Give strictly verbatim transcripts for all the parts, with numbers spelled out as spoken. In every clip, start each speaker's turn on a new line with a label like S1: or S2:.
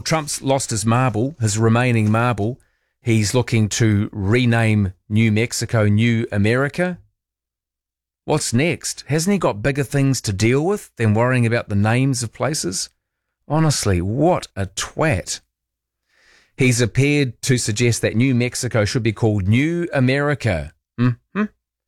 S1: Trump's lost his marble, his remaining marble. He's looking to rename New Mexico New America. What's next? Hasn't he got bigger things to deal with than worrying about the names of places? Honestly, what a twat. He's appeared to suggest that New Mexico should be called New America. Mm-hmm.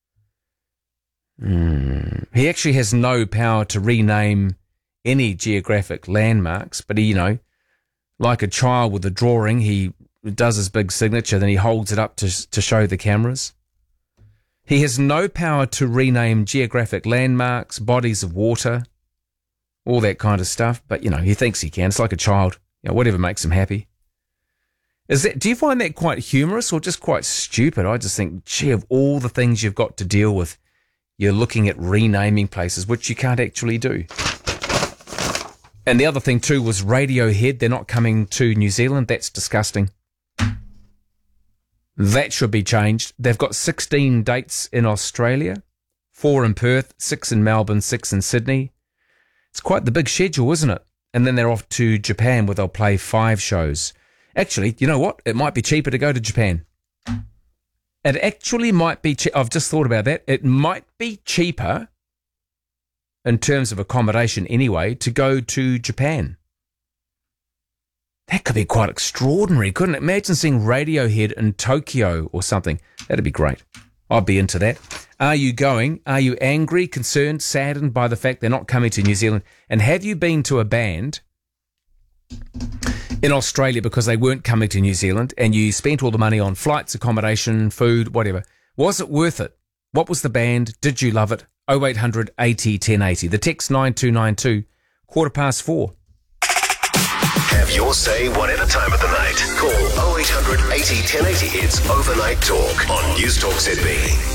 S1: Mm. He actually has no power to rename any geographic landmarks, but he, you know, like a child with a drawing, he does his big signature, then he holds it up to to show the cameras. He has no power to rename geographic landmarks, bodies of water, all that kind of stuff, but, you know, he thinks he can. It's like a child, you know, whatever makes him happy. Is that? Do you find that quite humorous or just quite stupid? I just think, gee, of all the things you've got to deal with, you're looking at renaming places, which you can't actually do. And the other thing too was Radiohead. They're not coming to New Zealand. That's disgusting. That should be changed. They've got sixteen dates in Australia, four in Perth, six in Melbourne, six in Sydney. It's quite the big schedule, isn't it? And then they're off to Japan where they'll play five shows. Actually, you know what? It might be cheaper to go to Japan. It actually might be cheap. I've just thought about that. It might be cheaper in terms of accommodation anyway to go to Japan. That could be quite extraordinary, couldn't it? Imagine seeing Radiohead in Tokyo or something. That'd be great. I'd be into that. Are you going? Are you angry, concerned, saddened by the fact they're not coming to New Zealand? And have you been to a band in Australia because they weren't coming to New Zealand and you spent all the money on flights, accommodation, food, whatever? Was it worth it? What was the band? Did you love it? oh eight hundred eighty ten eighty. The text nine two nine two, quarter past four.
S2: Have your say whatever time of the night. Call oh eight hundred eighty ten eighty. It's Overnight Talk on News Talk Z B.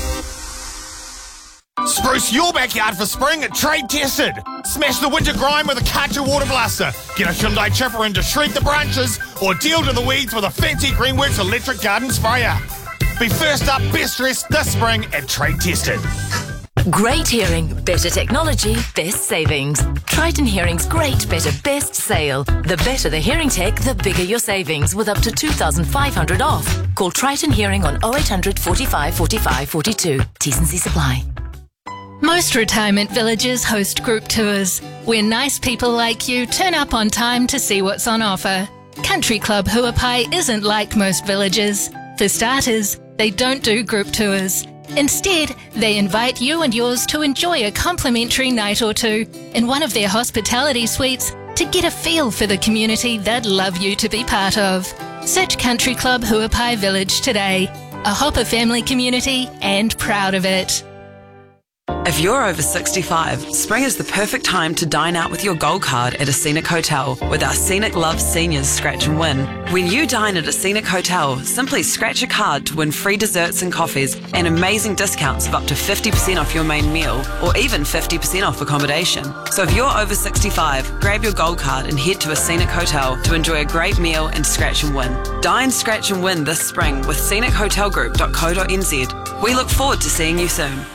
S3: Spruce your backyard for spring at Trade Tested. Smash the winter grime with a Karcher water blaster. Get a Hyundai chipper in to shred the branches, or deal to the weeds with a fancy Greenworks electric garden sprayer. Be first up, best dressed this spring at Trade Tested.
S4: Great hearing, better technology, best savings. Triton Hearing's great, better, best sale. The better the hearing tech, the bigger your savings, with up to two thousand five hundred dollars off. Call Triton Hearing on oh eight hundred forty-five forty-five forty-two. T's and C's apply.
S5: Most retirement villages host group tours, where nice people like you turn up on time to see what's on offer. Country Club Huapai isn't like most villages. For starters, they don't do group tours. Instead, they invite you and yours to enjoy a complimentary night or two in one of their hospitality suites to get a feel for the community they'd love you to be part of. Search Country Club Huapai Village today. A Hopper family community and proud of it.
S6: If you're over sixty-five, spring is the perfect time to dine out with your gold card at a Scenic Hotel with our Scenic Love Seniors Scratch and Win. When you dine at a Scenic Hotel, simply scratch a card to win free desserts and coffees and amazing discounts of up to fifty percent off your main meal or even fifty percent off accommodation. So if you're over sixty-five, grab your gold card and head to a Scenic Hotel to enjoy a great meal and scratch and win. Dine, scratch and win this spring with scenic hotel group dot co dot n z. We look forward to seeing you soon.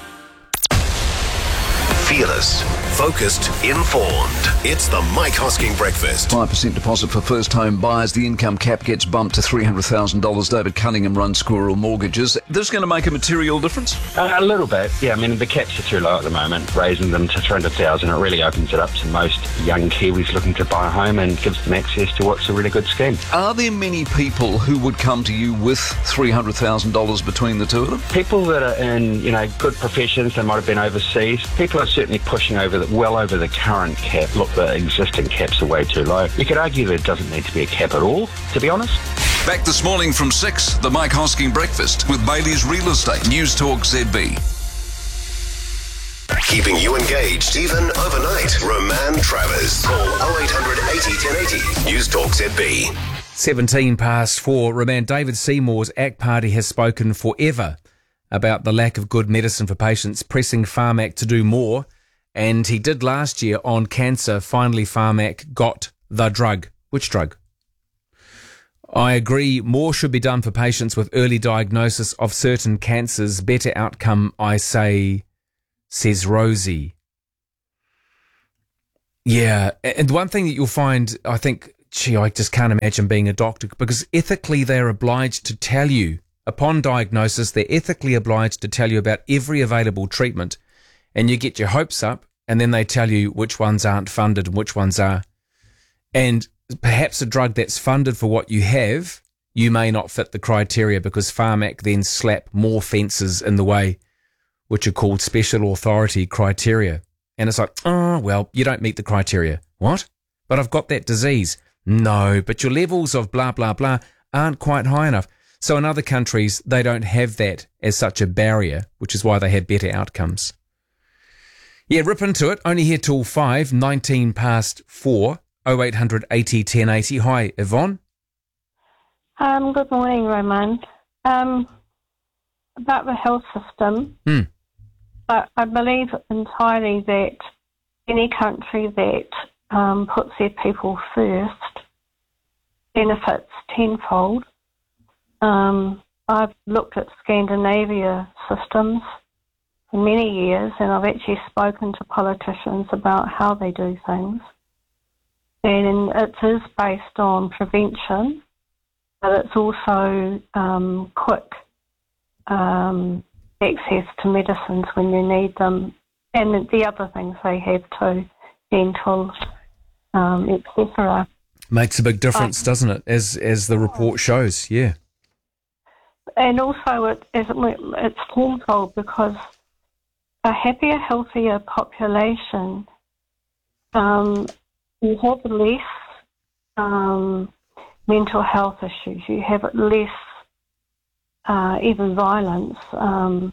S2: Fearless, focused, informed. It's the Mike Hosking Breakfast.
S7: five percent deposit for first-home buyers. The income cap gets bumped to three hundred thousand dollars. David Cunningham runs Squirrel Mortgages. This is going to make a material difference?
S8: Uh, a little bit, yeah. I mean, the caps are too low at the moment. Raising them to three hundred thousand dollars, it really opens it up to most young Kiwis looking to buy a home and gives them access to what's a really good scheme.
S7: Are there many people who would come to you with three hundred thousand dollars between the two of them?
S8: People that are in, you know, good professions, they might have been overseas. People are certainly pushing over the, well over the current cap. Look, the existing caps are way too low. You could argue there doesn't need to be a cap at all, to be honest.
S9: Back this morning from six, the Mike Hosking Breakfast with Bailey's Real Estate. News Talk Z B.
S2: Keeping you engaged even overnight. Roman Travers. Call oh eight hundred eighty ten eighty. News Talk Z B.
S1: seventeen past four. Roman, David Seymour's A C T Party has spoken forever about the lack of good medicine for patients, pressing Pharmac to do more. And he did last year on cancer. Finally, Pharmac got the drug. Which drug? I agree. More should be done for patients with early diagnosis of certain cancers. Better outcome, I say, says Rosie. Yeah. And one thing that you'll find, I think, gee, I just can't imagine being a doctor, because ethically they're obliged to tell you, upon diagnosis, they're ethically obliged to tell you about every available treatment, and you get your hopes up, and then they tell you which ones aren't funded and which ones are. And perhaps a drug that's funded for what you have, you may not fit the criteria, because Pharmac then slap more fences in the way, which are called special authority criteria. And it's like, oh, well, you don't meet the criteria. What? But I've got that disease. No, but your levels of blah, blah, blah aren't quite high enough. So in other countries, they don't have that as such a barrier, which is why they have better outcomes. Yeah, rip into it. Only here till five, nineteen past four, oh eight hundred eighty ten eighty. Hi, Yvonne.
S10: Um, good morning, Roman. Um, about the health system,
S1: Hmm.
S10: I, I believe entirely that any country that um, puts their people first benefits tenfold. Um, I've looked at Scandinavia systems for many years, and I've actually spoken to politicians about how they do things. And it is based on prevention, but it's also um, quick um, access to medicines when you need them, and the other things they have too, dental, um, et cetera.
S1: Makes a big difference,
S10: Um,
S1: doesn't it, as as the report shows, yeah.
S10: And also it, as it, it's tenfold because a happier, healthier population, um, you have less um, mental health issues, you have less uh, even violence, um,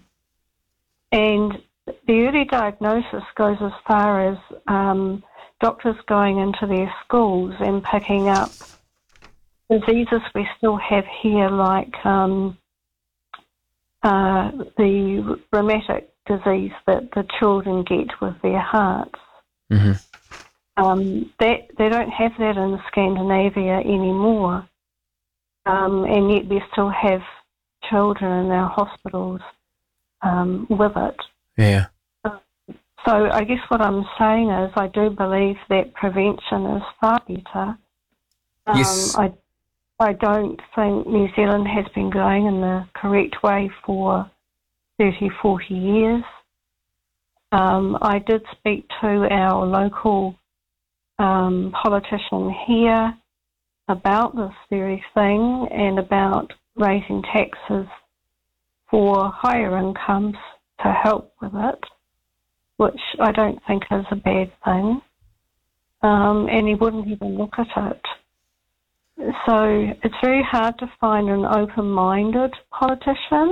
S10: and the early diagnosis goes as far as um, doctors going into their schools and picking up diseases we still have here, like um, uh, the rheumatic disease that the children get with their hearts.
S1: Mm-hmm.
S10: Um, that, they don't have that in Scandinavia anymore, um, and yet we still have children in our hospitals um, with it.
S1: Yeah.
S10: So I guess what I'm saying is I do believe that prevention is far better. Um,
S1: Yes.
S10: I, I don't think New Zealand has been going in the correct way for thirty, forty years. Um, I did speak to our local um, politician here about this very thing and about raising taxes for higher incomes to help with it, which I don't think is a bad thing. Um, and he wouldn't even look at it. So it's very hard to find an open-minded politician.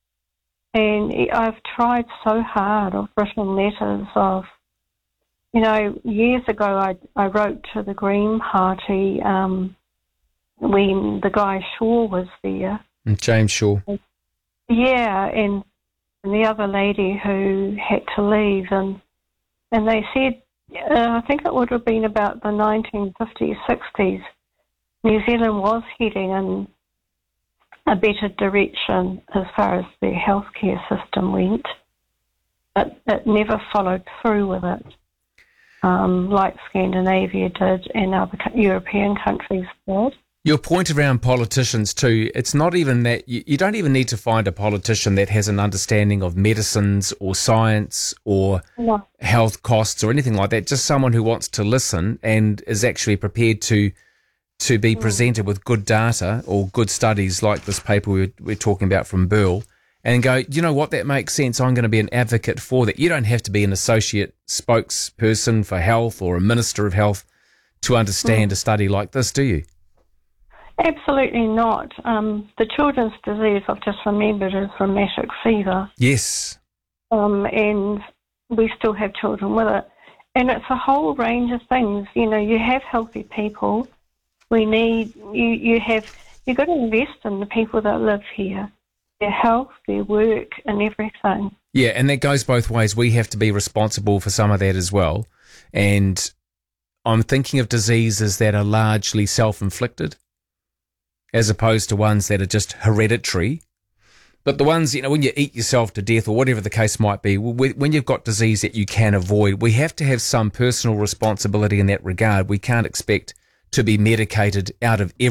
S10: And I've tried so hard. I've written letters of, you know, years ago I, I wrote to the Green Party um, when the guy Shaw was there.
S1: And James Shaw.
S10: Yeah, and, and the other lady who had to leave. And, and they said, uh, I think it would have been about the nineteen fifties, sixties, New Zealand was heading in a better direction as far as the healthcare system went, but it never followed through with it, um, like Scandinavia did and other European countries did.
S1: Your point around politicians too, it's not even that, you, you don't even need to find a politician that has an understanding of medicines or science or
S10: No.
S1: health costs or anything like that, just someone who wants to listen and is actually prepared to to be presented with good data or good studies like this paper we're, we're talking about from Burl, and go, you know what, that makes sense, I'm going to be an advocate for that. You don't have to be an associate spokesperson for health or a minister of health to understand mm. a study like this, do you?
S10: Absolutely not. Um, the children's disease I've just remembered is rheumatic fever.
S1: Yes.
S10: Um, and we still have children with it. And it's a whole range of things. You know, you have healthy people. We need, you, you have, you've got to invest in the people that live here, their health, their work, and everything.
S1: Yeah, and that goes both ways. We have to be responsible for some of that as well. And I'm thinking of diseases that are largely self-inflicted as opposed to ones that are just hereditary. But the ones, you know, when you eat yourself to death or whatever the case might be, when you've got disease that you can avoid, we have to have some personal responsibility in that regard. We can't expect to be medicated out of